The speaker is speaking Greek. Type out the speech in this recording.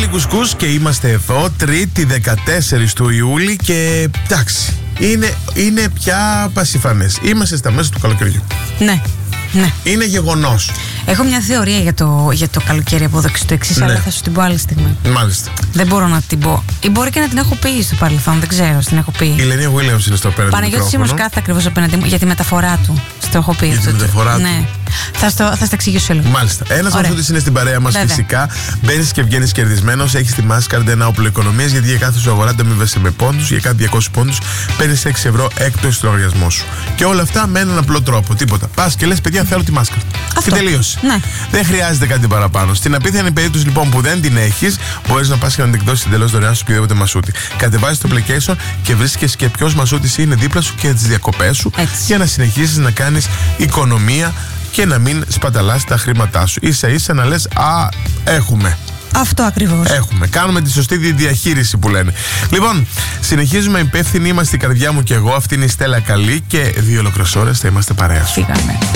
Γιάννη Κουσκούς και είμαστε εδώ, Τρίτη 14 του Ιούλη και εντάξει, είναι πια πασιφανές. Είμαστε στα μέσα του καλοκαιριού. Ναι. Ναι. Είναι γεγονός. Έχω μια θεωρία για το καλοκαίρι από εδώ και στο εξής, αλλά θα σου την πω άλλη στιγμή. Μάλιστα. Δεν μπορώ να την πω. Ή μπορεί και να την έχω πει στο παρελθόν, δεν ξέρω, την έχω πει. Η Λενία Williams είναι στο απέναντι. Παναγιώτης Σίμος κάθε ακριβώς απέναντι μου για τη μεταφορά του. Στο έχω πει. Για τη μεταφορά του. Ναι. Θα στα εξηγήσω λίγο. Μάλιστα. Ένας μαθητής είναι στην παρέα μας φυσικά. Μπαίνεις και βγαίνεις κερδισμένος. Έχεις τη Mastercard ένα όπλο οικονομίας, γιατί για κάθε σου αγορά ανταμείβεσαι με πόντους. Για κάθε 200 πόντους παίρνεις 6 ευρώ έκπτωση στο λογαριασμό σου. Και όλα αυτά με έναν απλό τρόπο. Τίποτα. Πας και λες, παιδιά, θέλω τη Mastercard. Και τελείωσε. Ναι. Δεν χρειάζεται κάτι παραπάνω. Στην απίθανη περίπτωση λοιπόν που δεν την έχεις, μπορείς να πας και να την εκδώσεις εντελώς δωρεάν στο οποιοδήποτε μασούτη. Κατεβάζεις το application και βρίσκεις και ποιος μασούτης είναι δίπλα σου και τις διακοπές σου, για να συνεχίσεις να κάνεις οικονομία και να μην σπαταλάς τα χρήματά σου. Ίσα ίσα να λες, α, έχουμε. Αυτό ακριβώς. Έχουμε. Κάνουμε τη σωστή διαχείριση που λένε. Λοιπόν, συνεχίζουμε. Υπεύθυνοι είμαστε η καρδιά μου και εγώ. Αυτή είναι η Στέλλα Καλή και 2 ολόκληρες ώρες θα είμαστε παρέα. Φύγαμε.